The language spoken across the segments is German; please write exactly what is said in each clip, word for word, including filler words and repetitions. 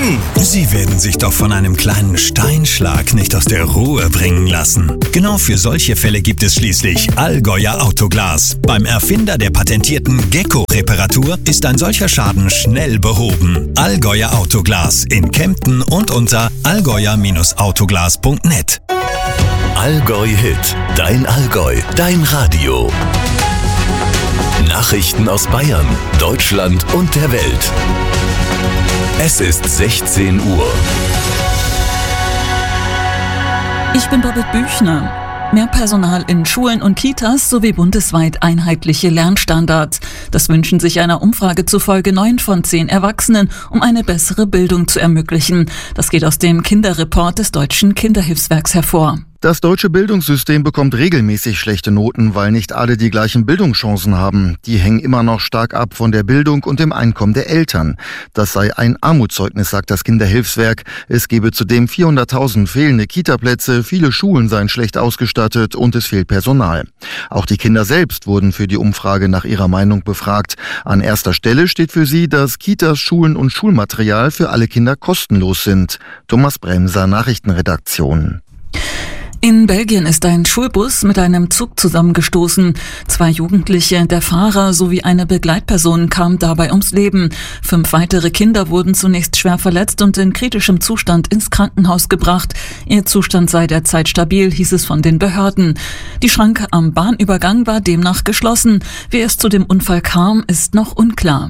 Mann! Sie werden sich doch von einem kleinen Steinschlag nicht aus der Ruhe bringen lassen. Genau für solche Fälle gibt es schließlich Allgäuer Autoglas. Beim Erfinder der patentierten Gecko-Reparatur ist ein solcher Schaden schnell behoben. Allgäuer Autoglas in Kempten und unter allgäuer Autoglas punkt net. Allgäu Hit, dein Allgäu, dein Radio. Nachrichten aus Bayern, Deutschland und der Welt. Es ist sechzehn Uhr. Ich bin Babette Büchner. Mehr Personal in Schulen und Kitas sowie bundesweit einheitliche Lernstandards. Das wünschen sich einer Umfrage zufolge neun von zehn Erwachsenen, um eine bessere Bildung zu ermöglichen. Das geht aus dem Kinderreport des Deutschen Kinderhilfswerks hervor. Das deutsche Bildungssystem bekommt regelmäßig schlechte Noten, weil nicht alle die gleichen Bildungschancen haben. Die hängen immer noch stark ab von der Bildung und dem Einkommen der Eltern. Das sei ein Armutszeugnis, sagt das Kinderhilfswerk. Es gebe zudem vierhunderttausend fehlende Kitaplätze, viele Schulen seien schlecht ausgestattet und es fehlt Personal. Auch die Kinder selbst wurden für die Umfrage nach ihrer Meinung befragt. An erster Stelle steht für sie, dass Kitas, Schulen und Schulmaterial für alle Kinder kostenlos sind. Thomas Bremser, Nachrichtenredaktion. In Belgien ist ein Schulbus mit einem Zug zusammengestoßen. Zwei Jugendliche, der Fahrer sowie eine Begleitperson kamen dabei ums Leben. Fünf weitere Kinder wurden zunächst schwer verletzt und in kritischem Zustand ins Krankenhaus gebracht. Ihr Zustand sei derzeit stabil, hieß es von den Behörden. Die Schranke am Bahnübergang war demnach geschlossen. Wie es zu dem Unfall kam, ist noch unklar.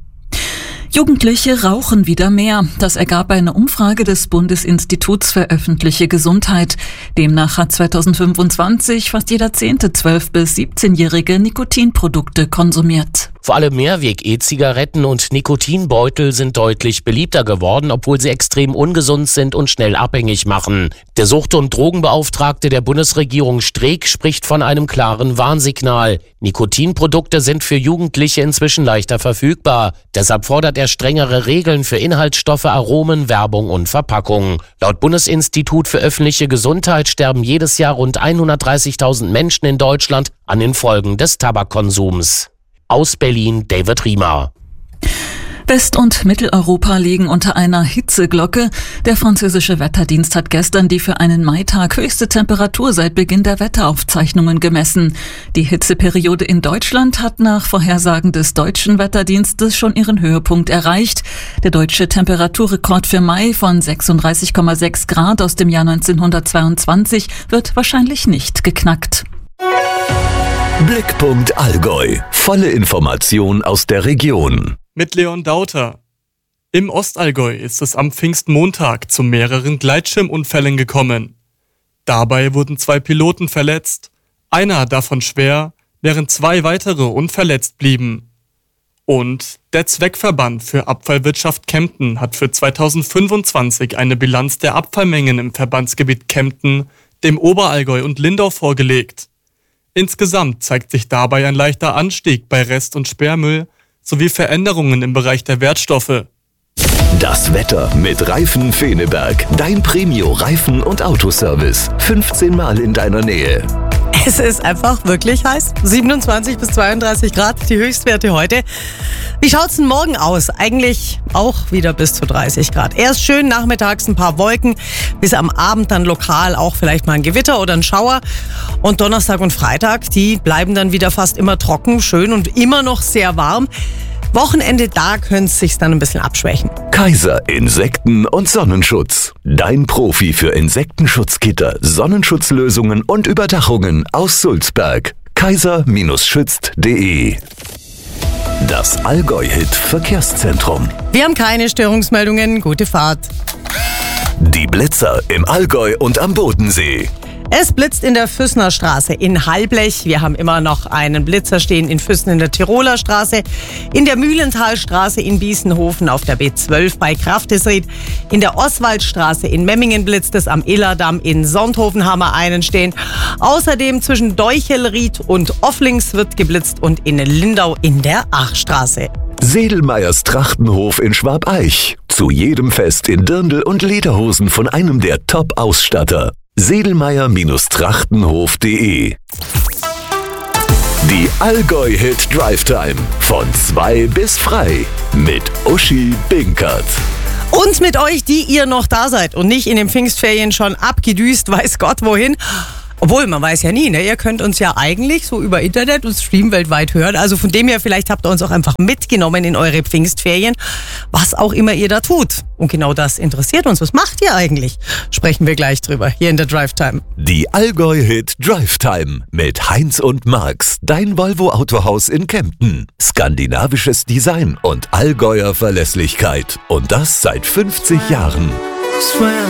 Jugendliche rauchen wieder mehr. Das ergab eine Umfrage des Bundesinstituts für öffentliche Gesundheit. Demnach hat zweitausendfünfundzwanzig fast jeder zehnte zwölf- bis siebzehnjährige Nikotinprodukte konsumiert. Vor allem Mehrweg-E-Zigaretten und Nikotinbeutel sind deutlich beliebter geworden, obwohl sie extrem ungesund sind und schnell abhängig machen. Der Sucht- und Drogenbeauftragte der Bundesregierung Streeck spricht von einem klaren Warnsignal. Nikotinprodukte sind für Jugendliche inzwischen leichter verfügbar. Deshalb fordert er strengere Regeln für Inhaltsstoffe, Aromen, Werbung und Verpackung. Laut Bundesinstitut für öffentliche Gesundheit sterben jedes Jahr rund hundertdreißigtausend Menschen in Deutschland an den Folgen des Tabakkonsums. Aus Berlin, David Riemer. West- und Mitteleuropa liegen unter einer Hitzeglocke. Der französische Wetterdienst hat gestern die für einen Maitag höchste Temperatur seit Beginn der Wetteraufzeichnungen gemessen. Die Hitzeperiode in Deutschland hat nach Vorhersagen des deutschen Wetterdienstes schon ihren Höhepunkt erreicht. Der deutsche Temperaturrekord für Mai von sechsunddreißig Komma sechs Grad aus dem Jahr neunzehnhundertzweiundzwanzig wird wahrscheinlich nicht geknackt. Blickpunkt Allgäu. Volle Information aus der Region. Mit Leon Dauter. Im Ostallgäu ist es am Pfingstmontag zu mehreren Gleitschirmunfällen gekommen. Dabei wurden zwei Piloten verletzt, einer davon schwer, während zwei weitere unverletzt blieben. Und der Zweckverband für Abfallwirtschaft Kempten hat für zweitausendfünfundzwanzig eine Bilanz der Abfallmengen im Verbandsgebiet Kempten, dem Oberallgäu und Lindau vorgelegt. Insgesamt zeigt sich dabei ein leichter Anstieg bei Rest- und Sperrmüll sowie Veränderungen im Bereich der Wertstoffe. Das Wetter mit Reifen Feneberg. Dein Premio-Reifen- und Autoservice. fünfzehn Mal in deiner Nähe. Es ist einfach wirklich heiß. siebenundzwanzig bis zweiunddreißig Grad, die Höchstwerte heute. Wie schaut's denn morgen aus? Eigentlich auch wieder bis zu dreißig Grad. Erst schön nachmittags ein paar Wolken, bis am Abend dann lokal auch vielleicht mal ein Gewitter oder ein Schauer. Und Donnerstag und Freitag, die bleiben dann wieder fast immer trocken, schön und immer noch sehr warm. Wochenende, da könnte es sich dann ein bisschen abschwächen. Kaiser Insekten- und Sonnenschutz. Dein Profi für Insektenschutzgitter, Sonnenschutzlösungen und Überdachungen aus Sulzberg. kaiser schützt punkt de. Das Allgäu-Hit-Verkehrszentrum. Wir haben keine Störungsmeldungen. Gute Fahrt. Die Blitzer im Allgäu und am Bodensee. Es blitzt in der Füssner Straße in Halblech. Wir haben immer noch einen Blitzer stehen in Füssen in der Tiroler Straße. In der Mühlentalstraße in Biesenhofen auf der B zwölf bei Kraftesried. In der Oswaldstraße in Memmingen blitzt es. Am Illerdamm in Sonthofen haben wir einen stehen. Außerdem zwischen Deuchelried und Offlings wird geblitzt und in Lindau in der Achstraße. Sedelmeyers Trachtenhof in Schwabeich. Zu jedem Fest in Dirndl und Lederhosen von einem der Top-Ausstatter. sedelmeyer Trachtenhof punkt de. Die Allgäu-Hit Drive Time von zwei bis frei mit Uschi Binkert. Und mit euch, die ihr noch da seid und nicht in den Pfingstferien schon abgedüst, weiß Gott wohin. Obwohl, man weiß ja nie, ne? Ihr könnt uns ja eigentlich so über Internet und Stream weltweit hören. Also von dem her, vielleicht habt ihr uns auch einfach mitgenommen in eure Pfingstferien, was auch immer ihr da tut. Und genau das interessiert uns. Was macht ihr eigentlich? Sprechen wir gleich drüber, hier in der Drive Time. Die Allgäu-Hit Drive Time mit Heinz und Marx, dein Volvo-Autohaus in Kempten. Skandinavisches Design und Allgäuer Verlässlichkeit. Und das seit fünfzig Jahren.